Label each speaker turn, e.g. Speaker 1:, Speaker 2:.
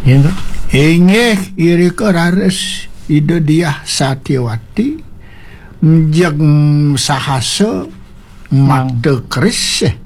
Speaker 1: Iya,
Speaker 2: inggih irika rares Ida Diah Satyawati jeung sahasa Makte Keris